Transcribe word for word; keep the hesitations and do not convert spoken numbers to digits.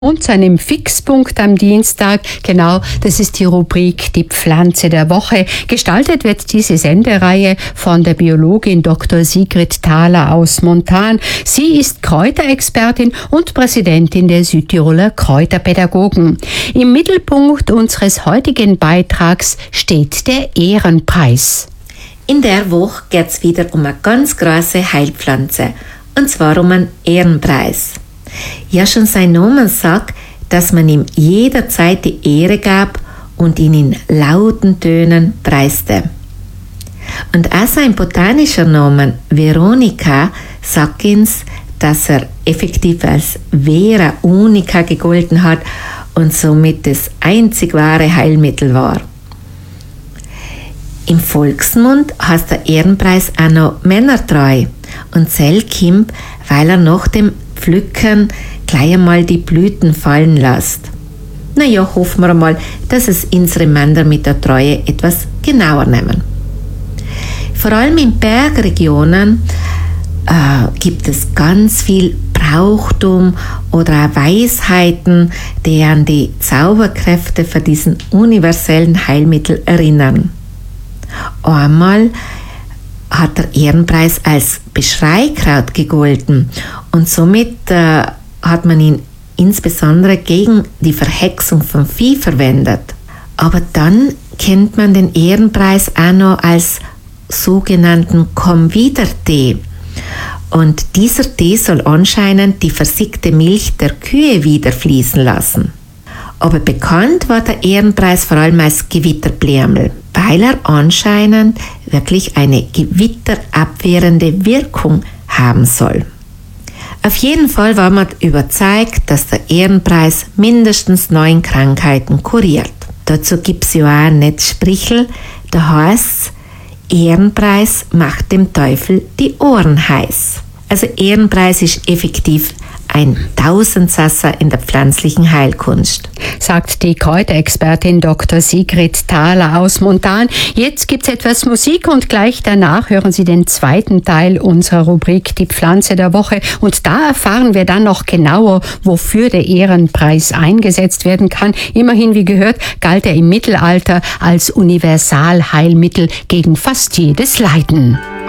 Und seinem Fixpunkt am Dienstag, genau, das ist die Rubrik Die Pflanze der Woche. Gestaltet wird diese Sendereihe von der Biologin Doktor Sigrid Thaler aus Montan. Sie ist Kräuterexpertin und Präsidentin der Südtiroler Kräuterpädagogen. Im Mittelpunkt unseres heutigen Beitrags steht der Ehrenpreis. In der Woche geht es wieder um eine ganz große Heilpflanze, und zwar um einen Ehrenpreis. Ja, schon sein Name sagt, dass man ihm jederzeit die Ehre gab und ihn in lauten Tönen preiste. Und auch sein botanischer Name Veronica sagt uns, dass er effektiv als Vera Unica gegolten hat und somit das einzig wahre Heilmittel war. Im Volksmund heißt der Ehrenpreis auch noch Männertreu und zählt kommt, weil er nach dem Pflücken gleich einmal die Blüten fallen lässt. Na ja, hoffen wir mal, dass es unsere Männer mit der Treue etwas genauer nehmen. Vor allem in Bergregionen äh, gibt es ganz viel Brauchtum oder auch Weisheiten, die an die Zauberkräfte für diesen universellen Heilmittel erinnern. Einmal hat der Ehrenpreis als Beschreikraut gegolten und somit äh, hat man ihn insbesondere gegen die Verhexung von Vieh verwendet. Aber dann kennt man den Ehrenpreis auch noch als sogenannten Komm-wieder-Tee. Und dieser Tee soll anscheinend die versickte Milch der Kühe wieder fließen lassen. Aber bekannt war der Ehrenpreis vor allem als Gewitterblärmel, weil er anscheinend wirklich eine gewitterabwehrende Wirkung haben soll. Auf jeden Fall war man überzeugt, dass der Ehrenpreis mindestens neun Krankheiten kuriert. Dazu gibt es ja auch ein nettes Sprichel, da heißt es, Ehrenpreis macht dem Teufel die Ohren heiß. Also Ehrenpreis ist effektiv ein Tausendsasser in der pflanzlichen Heilkunst, sagt die Kräuterexpertin Doktor Sigrid Thaler aus Montan. Jetzt gibt's etwas Musik und gleich danach hören Sie den zweiten Teil unserer Rubrik Die Pflanze der Woche. Und da erfahren wir dann noch genauer, wofür der Ehrenpreis eingesetzt werden kann. Immerhin, wie gehört, galt er im Mittelalter als Universalheilmittel gegen fast jedes Leiden.